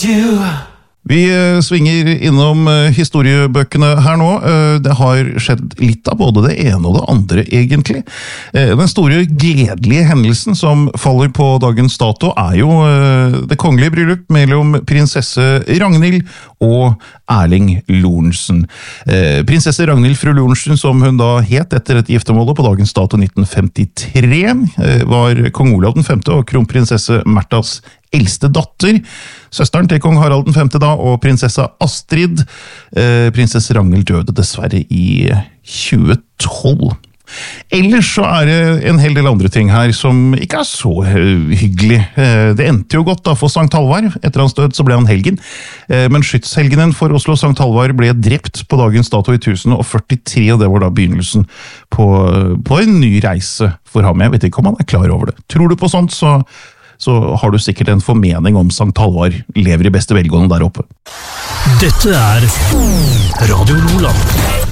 Vi svinger innom historiebøkene her nå. Det har skjedd litt av både det ene og det andre, egentlig. Den store gledelige hendelsen som faller på dagens dato er jo det kongelige bryllup mellom prinsesse Ragnhild og Erling Lorentzen. Prinsesse Ragnhild fru Lorentzen, som hun da het etter et giftermål på dagens dato 1953, var kong Olav den 5. og kronprinsesse Märthas eldste datter, søsteren til kong Harald den 5. da, og prinsessa Astrid. Prinsesse Ragnhild døde dessverre i 2012. Ellers så er det en hel del andre ting her som ikke er så hyggelig. Det endte jo godt da for Sankt Halvard. Etter hans død så ble han helgen. Men skytshelgenen for Oslo Sankt Halvard ble drept på dagens dato i 1043, og det var da begynnelsen på en ny reise for ham. Jeg vet ikke om han er klar over det. Tror du på sånt, så har du sikkert en formening om Sankt Halvard lever i beste velgående der oppe. Dette er Radio Nordland.